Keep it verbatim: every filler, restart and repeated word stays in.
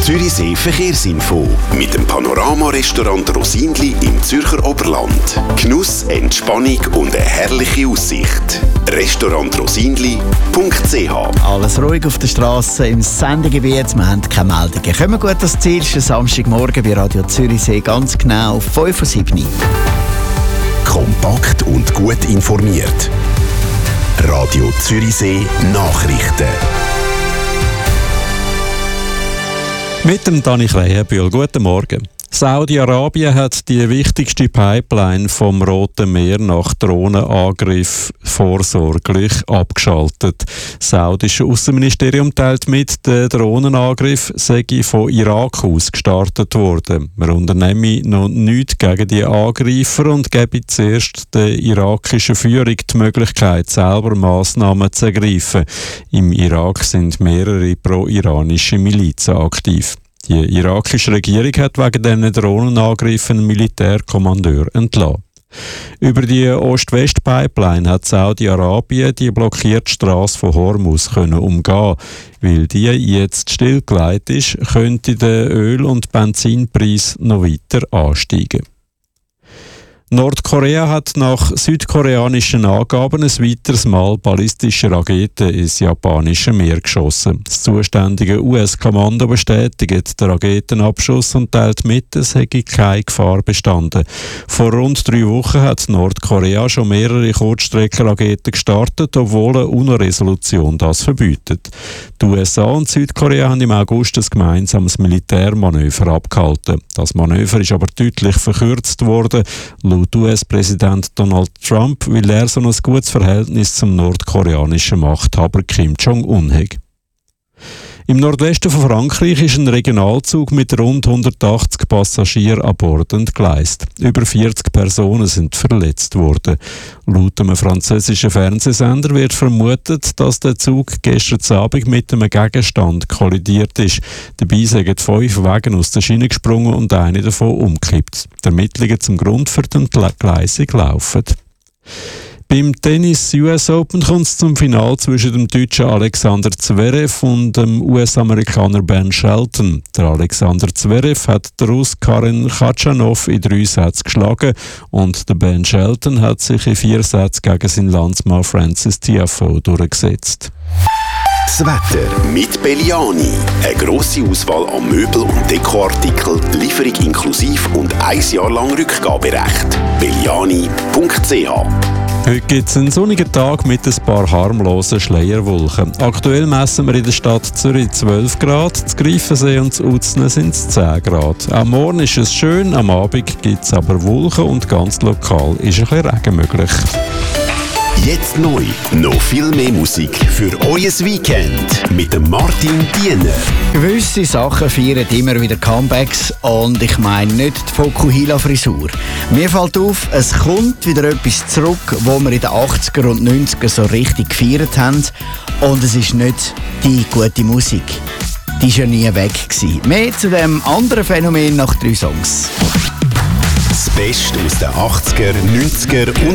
Zürichsee Verkehrsinfo mit dem Panorama-Restaurant Rosinli im Zürcher Oberland. Genuss, Entspannung und eine herrliche Aussicht. restaurant rosinli punkt c h. Alles ruhig auf der Straße im Sendegebiet. Wir haben keine Meldungen. Kommen wir gut ans Ziel. Es ist Samstagmorgen bei Radio Zürichsee, ganz genau fünf Uhr sieben. Kompakt und gut informiert. Radio Zürichsee Nachrichten. Mit dem Dani Kleienbühl. Guten Morgen. Saudi-Arabien hat die wichtigste Pipeline vom Roten Meer nach Drohnenangriff vorsorglich abgeschaltet. Das saudische Außenministerium teilt mit, der Drohnenangriff sei von Irak aus gestartet worden. Man unternehme noch nichts gegen die Angreifer und gebe zuerst der irakischen Führung die Möglichkeit, selber Massnahmen zu ergreifen. Im Irak sind mehrere pro-iranische Milizen aktiv. Die irakische Regierung hat wegen diesen Drohnenangriffen einen Militärkommandeur entlassen. Über die Ost-West-Pipeline hat Saudi-Arabien die blockierte Straße von Hormuz können umgehen. Weil die jetzt stillgelegt ist, könnte der Öl- und Benzinpreis noch weiter ansteigen. Nordkorea hat nach südkoreanischen Angaben ein weiteres Mal ballistische Raketen ins japanische Meer geschossen. Das zuständige U S-Kommando bestätigt den Raketenabschuss und teilt mit, es hätte keine Gefahr bestanden. Vor rund drei Wochen hat Nordkorea schon mehrere Kurzstreckenraketen gestartet, obwohl eine UNO-Resolution das verbietet. Die U S A und Südkorea haben im August ein gemeinsames Militärmanöver abgehalten. Das Manöver ist aber deutlich verkürzt worden. Laut U S-Präsident Donald Trump will er so ein gutes Verhältnis zum nordkoreanischen Machthaber Kim Jong-un haben. Im Nordwesten von Frankreich ist ein Regionalzug mit rund hundertachtzig Passagieren an Bord entgleist. Über vierzig Personen sind verletzt worden. Laut einem französischen Fernsehsender wird vermutet, dass der Zug gestern Abend mit einem Gegenstand kollidiert ist. Dabei sind fünf Wagen aus der Schiene gesprungen und eine davon umgekippt. Die Ermittlungen zum Grund für die Entgleisung laufen. Beim Tennis U S Open kommt es zum Finale zwischen dem deutschen Alexander Zverev und dem U S-Amerikaner Ben Shelton. Der Alexander Zverev hat den Russ Karen Khachanov in drei Sätzen geschlagen und der Ben Shelton hat sich in vier Sätzen gegen seinen Landsmann Francis Tiafoe durchgesetzt. Das Wetter mit Belliani. Eine grosse Auswahl an Möbel- und Dekoartikeln, Lieferung inklusive und ein Jahr lang Rückgaberecht. belliani punkt c h. Heute gibt es einen sonnigen Tag mit ein paar harmlosen Schleierwolken. Aktuell messen wir in der Stadt Zürich zwölf Grad, das Greifensee und das Uznen sind es zehn Grad. Am Morgen ist es schön, am Abend gibt es aber Wolken und ganz lokal ist ein bisschen Regen möglich. Jetzt neu, noch viel mehr Musik für euer Weekend mit dem Martin Diener. Gewisse Sachen feiern immer wieder Comebacks und ich meine nicht die Fokuhila-Frisur. Mir fällt auf, es kommt wieder etwas zurück, wo wir in den achtziger und neunziger so richtig gefeiert haben und es ist nicht die gute Musik. Die war ja nie weg gewesen. Mehr zu dem anderen Phänomen nach drei Songs. Das Beste aus den achtziger, neunziger und